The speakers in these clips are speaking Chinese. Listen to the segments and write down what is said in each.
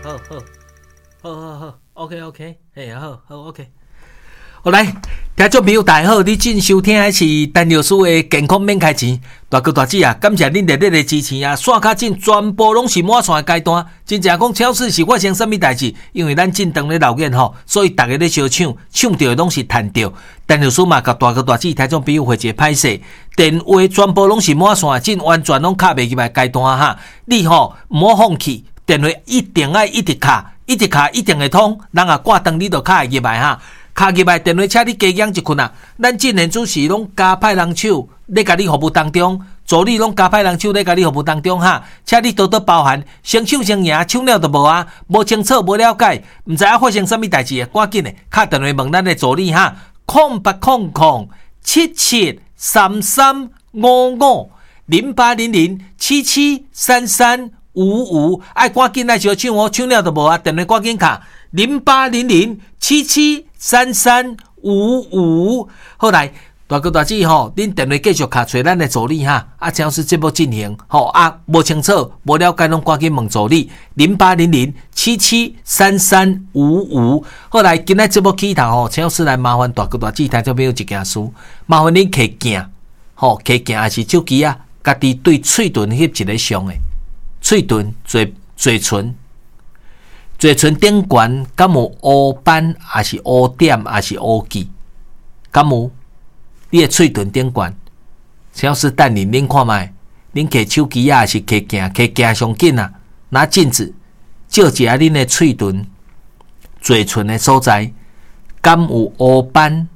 好 ，OK， 嘿，好 ，OK。好来，听众朋友大家好，你正收听的是陈老师的健康免开钱，大哥大姐啊，感谢恁热烈的支持啊！线卡进全部拢是满线的阶段，真正讲超市是发生什么代志？因为咱进长咧留言吼，所以大家咧相抢，抢到的拢是赚到。陈老师嘛，甲大哥大姐听众朋友回一个歹势，电话全部拢是满线，进完全拢卡袂入来阶段哈。你吼唔好放弃，电话一定要一直卡，一直卡一定会通，人啊挂断你就卡会入来哈。卡入来电话车，你加养一困啊！咱今年主持拢加派人手，咧甲你服务当中，助理拢加派人手咧甲你服务当中哈。请你多多包涵，先抢先赢，抢了就无啊！无清楚、无了解，唔知影发生什么代志，赶紧的敲电话问咱的助理哈，08007733550800773355，爱赶紧来小抢哦，抢了就无啊！电话赶紧敲0800773355。好来，大哥大姐吼，恁电话继续卡找咱的助理哈。啊，只要是节目进行吼啊，无清楚、无了解，拢赶紧问助理0800773355。好来，今仔节目起头吼，只要是来麻烦大哥大姐听众朋友一件事，麻烦恁摕镜吼，摕镜还是手机啊，家己对嘴唇翕一个相的，嘴唇、嘴唇。嘴唇顶悬敢有乌斑，还是乌点，还是乌记？敢有？你的嘴唇顶悬，只要是等恁看卖，恁摕手机啊，还是摕镜上紧啊，拿镜子照一下恁的嘴唇、嘴唇的所在，敢有乌斑？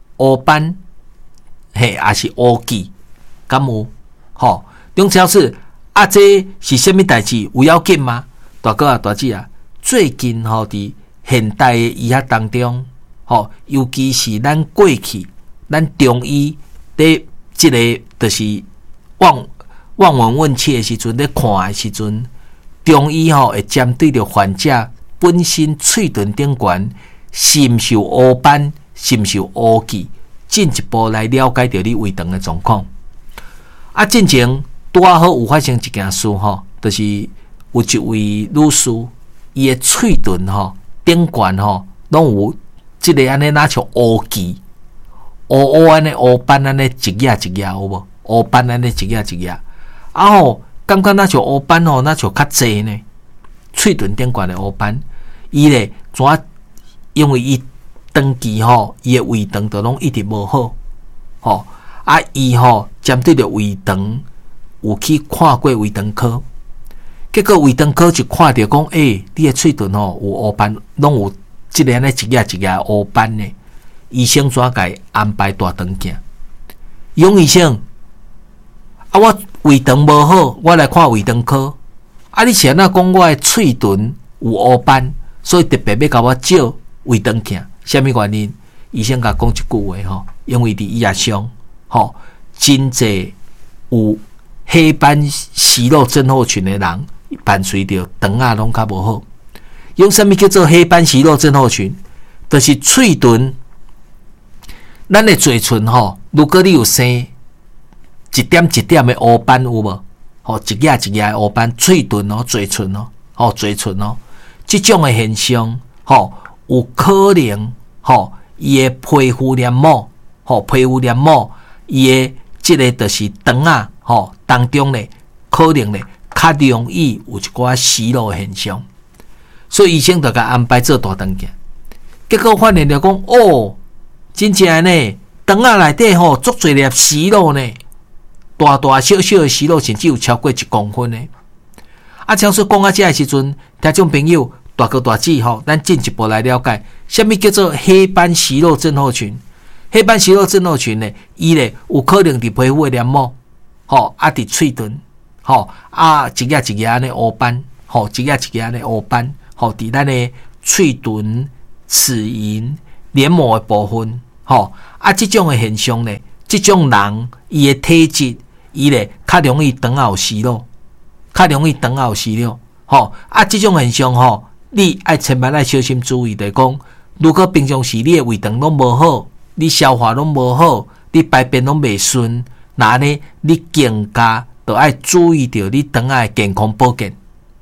嘿，还是乌记？敢有？吼，中只要是啊，这是什么代志？有要紧吗？大哥啊，大姐啊！最近吼，伫现代的医学当中，吼，尤其是咱过去，咱中医伫即个就是望闻问切的时阵，咧看的时阵，中医吼会针对着患者本身嘴唇顶悬是毋是有乌斑，是毋是有乌记，进一步来了解着你胃肠的状况。啊，进前拄好有发生一件事吼，就是有一位女士。伊的嘴唇吼顶悬吼，拢有即个安尼若像乌记、乌安尼乌斑安尼一页一页有无？乌斑安尼一页一页，啊吼，感觉若像乌斑吼，若像较济呢。嘴唇顶悬的乌斑，伊咧怎？因为伊长期吼，伊的胃肠都拢一直无好，吼啊，伊吼针对着胃肠有去看过胃肠科。结果胃肠科就看到讲，你的嘴唇吼有乌斑，拢有即个安尼一页一页乌斑呢。医生怎甲安排大肠镜？杨医生，啊，我胃肠无好，我来看胃肠科。啊，你是安怎讲我的嘴唇有乌斑，所以特别要甲我照胃肠镜？什么原因？医生甲讲一句话吼，因为伫医学上吼，真济有黑斑息肉症候群的人。伴随着肠啊拢较无好，用什么叫做黑斑息肉症候群？就是嘴唇，咱的嘴唇吼，如果你有生一点一点的乌斑有无？吼，一页一页的乌斑，嘴唇哦，嘴唇哦，吼，嘴唇哦，这种的现象，吼，有可能吼，伊的皮肤黏膜，吼，皮肤黏膜，伊的这个就是肠啊，吼，当中咧，可能咧。较容易有一寡息肉的现象，所以医生就甲安排做大肠镜。结果发现了讲，真正呢，肠仔内底吼足侪粒息肉呢，大大小小的息肉甚至有超过1公分呢。啊，像说讲到这的时阵，听众朋友大哥大姐吼，咱进一步来了解，什么叫做黑斑息肉症候群？黑斑息肉症候群呢，伊咧有可能伫皮肤的黏膜，吼啊伫嘴唇。吼啊，一页一页安尼乌斑，吼一页一页安尼乌斑，吼伫咱的嘴唇、齿龈、黏膜的部分，吼啊，这种的现象呢，这种人伊的体质，伊咧较容易肠有息肉，较容易肠有息肉，吼啊，这种现象吼，你爱千万爱小心注意的讲，如果平常时你的胃肠拢无好，你消化拢无好，你排便拢袂顺，那呢，你更加。就要注意到你肠仔的健康保健，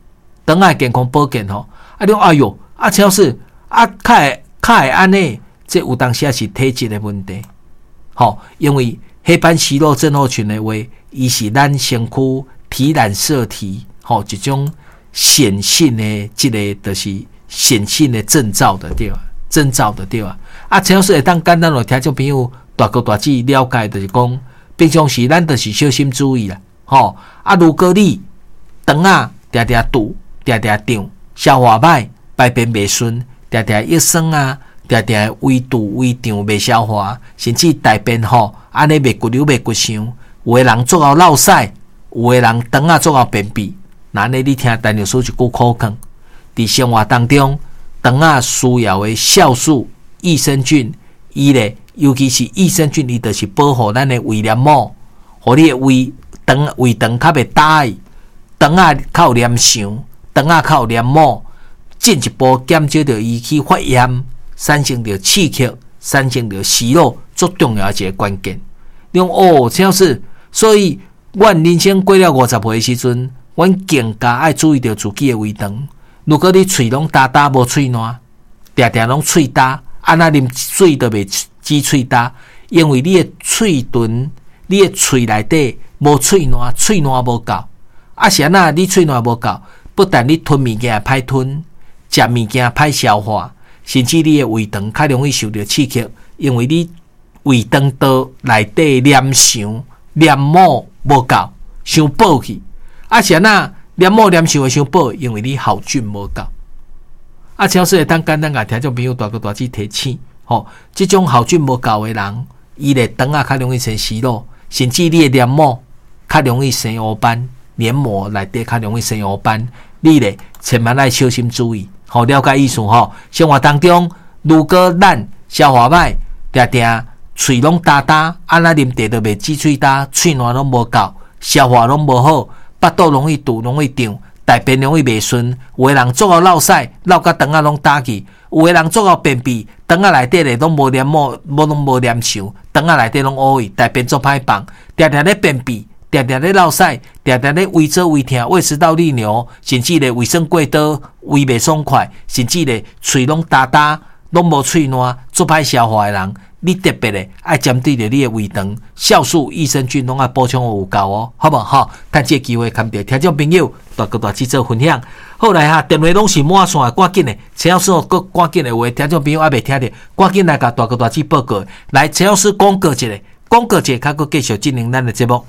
肠仔健康保健吼，啊，你哎哟，啊，陈老师，啊，较会安尼，这有当时是体质的问题，吼，因为黑斑息肉症候群的话，伊是咱身躯体染色体，吼，一种显性的，这个就是显性的征兆的对啊，征兆的对啊。啊，陈老师会当简单的听众朋友大哥大姐了解，就是讲，平常时咱就是小心注意啦，吼。啊，如果你肠仔常常堵、常常胀、消化歹、排便袂顺、常常益酸啊、常常胃堵、胃胀袂消化，甚至大便吼安尼袂骨溜、袂骨香，有的人做到落屎，有的人肠仔做到便秘，那呢你听陈老师一句口讲，伫生活当中，肠仔需要的酵素、益生菌，伊咧，尤其是益生菌，伊就是保护咱的胃黏膜，互你的胃肠较袂打去。肠仔较有黏伤，肠仔较有黏膜，进一步减少着伊去发炎，产生着刺激，产生着息肉，最重要的一个关键。你讲哦，陈老师，所以阮人生过了50岁的时阵，阮更加爱注意着自己的胃肠。如果你喙拢焦焦无喙烂，常常拢喙焦，安那啉水都袂止喙焦，因为你的喙唇、你的喙内底无喙烂，喙烂无够。啊，是安那？你喙烂无够，不但你吞物件歹吞，食物件歹消化，甚至你的胃肠较容易受到刺激，因为你胃肠道内底黏伤、黏膜无够，伤饱去。啊，是安那？黏膜黏伤会伤饱，因为你好菌无够。啊，超市会当简单甲听众朋友大哥大姐提醒，吼，这种好菌无够的人，伊的肠仔较容易生息肉，甚至你的黏膜较容易生黑斑。黏膜内底较容易生黑斑，你咧千万要小心注意，好了解意思吼。生活当中，如果咱消化歹，常常喙拢焦焦，安那啉茶都袂止喙焦，喙烂拢无够，消化拢无好，腹肚容易堵，容易胀，大便容易袂顺。有的人做到落屎，落甲肠仔拢打去；有的人做到便秘，肠仔内底咧拢无黏膜，拢无黏伤，肠仔内底拢乌去，大便做歹放，常常咧便秘。常常咧落屎，常常咧胃做胃痛、胃食道逆流，甚至咧胃酸过多、胃袂爽快，甚至咧喙拢焦焦、拢无喙烂、做歹消化的人，你特别咧爱针对着你的胃肠、酵素、益生菌拢爱补充有够哦，好无好？趁这个机会，跟着听众朋友大哥大姐做分享。好来哈，电话拢是满线的，赶紧的，陈老师哦，搁赶紧的话，听众朋友还袂听着，赶紧来甲大哥大姐报告。来，陈老师广告一下，广告一下，较搁继续进行咱的节目。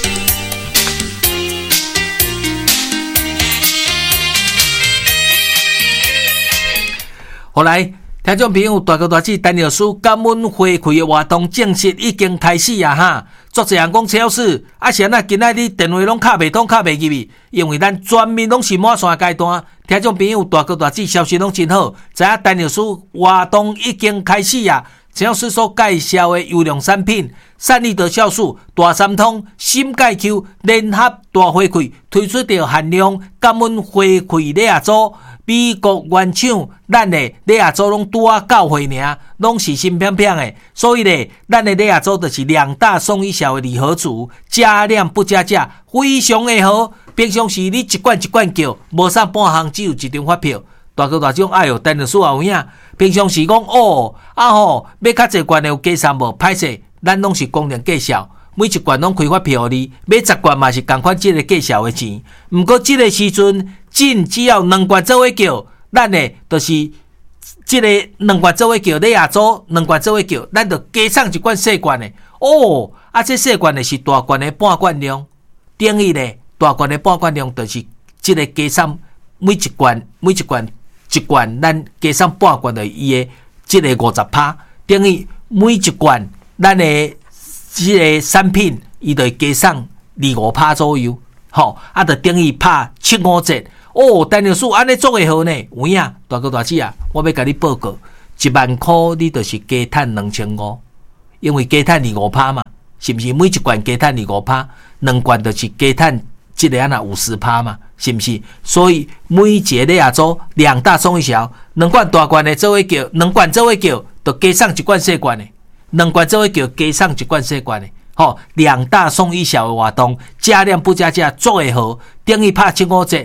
后来，听众朋友大哥大姐，陈老师感恩回馈的活动正式已经开始啊！哈，足侪人讲陈老师，啊是安那今仔日电话拢敲袂通，敲袂入去，因为咱全面拢是满线阶段。听众朋友大哥大姐消息拢真好，知影陈老师活动已经开始啊！陈老师所介绍的优良产品，善利德酵素、大三通、心钙 Q 联合大回馈，推出着限量感恩回馈礼盒组。美国原厂，咱的礼盒组拢拄啊9岁尔，拢是新片片的，所以咧，咱的礼盒组就是2大送1小的礼盒组，加量不加价，非常的好。平常时你一罐一罐叫，无啥半项，只有1张发票。大哥大种，哎哟，陈老师也有影。平常时讲哦，啊吼，要较济罐的有加送无？歹势，咱拢是公定计销。每一罐拢开发票予你，买10罐嘛是同款即个计销的钱。毋过即个时阵，只要2罐做伙叫，咱的就是即个2罐做伙叫，礼盒组2罐做伙叫，咱就加送1罐细罐的。哦，啊，这细罐的是大罐的半罐量，等于咧大罐的半罐量就是即个加送每一罐，咱加送半罐的伊的即个50%，等于每一罐咱的。即个产品，伊就加送2-5%左右，吼，啊，就等于拍75折。哦，陈老师安尼做会好呢？有影，大哥大姐啊，我要甲你报告，1万块你就是加赚2500，因为加赚2-5%嘛，是毋是？每一罐加赚2-5%，2罐就是加赚即个安那50%嘛，是毋是？所以每一个礼盒组2大送1小，2罐大罐的做伙叫，2罐做伙叫，就加送1罐细罐的。2罐做伙叫加送1罐细罐的，吼，2大送1小的活动，加量不加价，做会好，等于拍75折。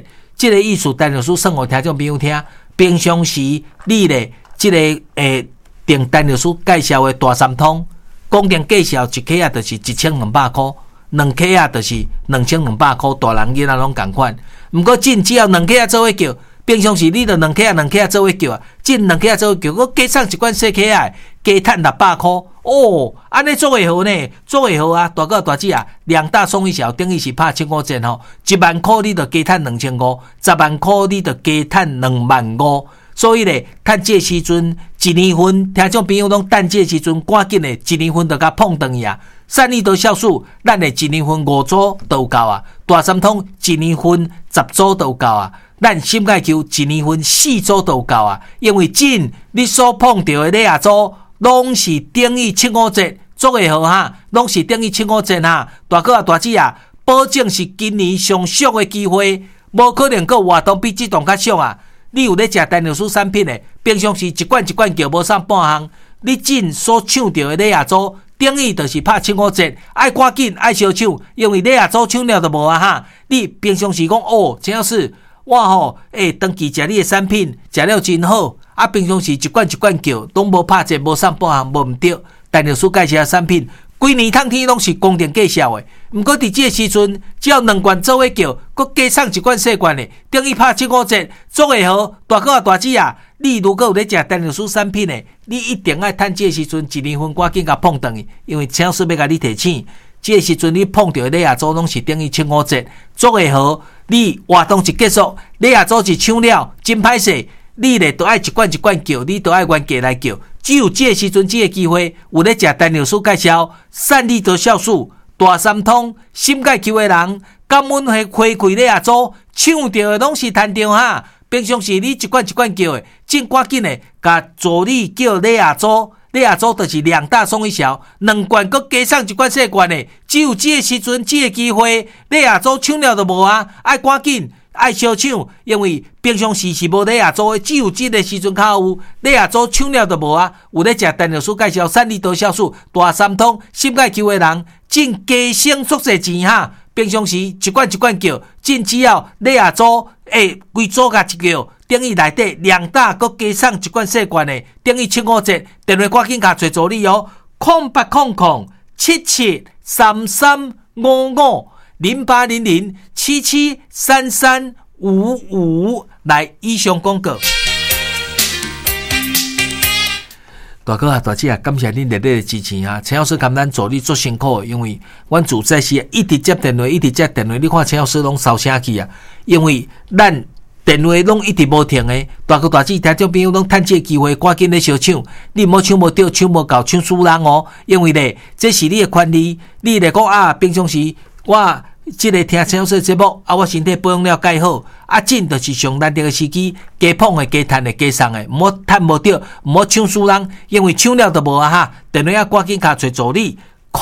这个意思陈律师算互听众朋友听。平常时你咧，这个订陈律师介绍的大三通，公定介绍一克啊，就是1200块；2克啊，就是2200块。大人囡仔拢共款。毋过进只要2克啊做伙叫，平常时你着2克啊做伙叫啊，进2克啊做伙叫，我加送一罐小克啊，加赚600块。哦，安尼做会好呢，做会好啊！大哥大姐啊，2大送一小，等于是拍75折吼，1万块你着加赚2500，10万块你着加赚25000。所以咧，趁这时阵1年份，听众朋友拢等这时阵，赶紧咧1年份着甲碰断去啊！善利多酵素，咱的1年份5组都有够啊！大三通1年份10组都有够啊！咱心钙球1年份4组都有够啊！因为真你所碰到的咧组，拢是等于75折，做会好哈，拢是等于75折哈！大哥啊大姐啊，保证是今年上俗的机会，无可能个活动比这档较俗啊！你有咧食陈律师产品的，平常时一罐叫无送半项，你真所抢到的咧组，等于就是拍75折，爱赶紧爱小抢，因为咧组抢了就无啊哈！你平常时讲哦，真是我吼长期食你的产品，食了真好。啊，平常时一罐叫，拢无拍折，无送半项，无毋对。陈律师介绍的产品，规年通天拢是公定介绍的。毋过伫这时阵，只要2罐做伙叫，佮加送1罐小罐的，等于拍75折，做会好。大哥啊大姐啊，你如果有咧食陈律师产品的，你一定爱趁这时阵1年份赶紧甲碰断去，因为陈律师要甲你提醒。这时阵你碰到咧组拢是等于75折，做会好。你活动一结束，咧组一抢了，真歹势。你咧都爱一罐叫，你都爱原价来叫。只有这时阵这个机会，有咧食陈律师介绍善利多酵素、大三通、心钙球的人，感恩回馈咧组，抢到的拢是赚到哈。平常时你一罐叫的，真赶紧的，甲助理叫咧组。咧组就是2大送一小，2罐佮加送1罐小罐的，只有这个时阵这个机会，咧组抢了就无啊，爱赶紧。爱小抢，因为平常时是无咧组的，只有这个时阵较有咧组抢了就无啊。有咧食陈律师介绍善利多酵素、大三通、心钙球的人，真加省足侪钱哈。平常时一罐叫，真只要咧组规组甲一叫，等于内底2大佮加送1罐小罐的，等于75折。电话赶紧甲找助理哦，0800773355。0800773355来以上广告。大哥啊大姐啊，感谢恁热烈的支持啊！陈老师感咱助理做辛苦，因为阮自在时一直接电话，你看陈老师拢烧声去啊！因为咱电话拢一直无停的，大哥大姐听众朋友拢趁这个机会，赶紧咧小抢，你莫抢无到，抢无够，抢输人哦！因为咧，这是你的权利，你咧讲啊，平常时我即个听陈老师节目啊，我身体保养了介好，啊，真就是上难得的时机，加碰的、加趁的、加送的，莫趁无到，莫抢输人，因为抢了就无啊哈！电话啊，赶紧卡找助理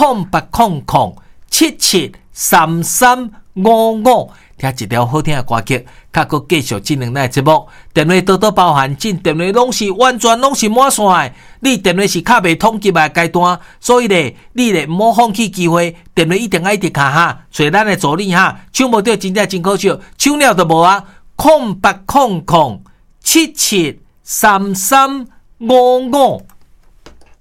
，0800773355，听一条好听的歌曲，较搁继续这2个节目。电话多多包涵，进电话拢是完全拢是满线的。你电话是卡袂通急的阶段，所以咧，你咧莫放弃机会，电话一定要一直卡哈，找咱的助理哈，抢无到真正真可惜，抢了就无啊。0800773355。